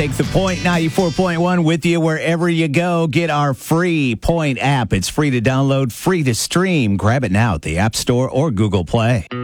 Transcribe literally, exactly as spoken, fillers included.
Take the Point ninety-four point one with you wherever you go. Get our free Point app. It's free to download, free to stream. Grab it now at the App Store or Google Play.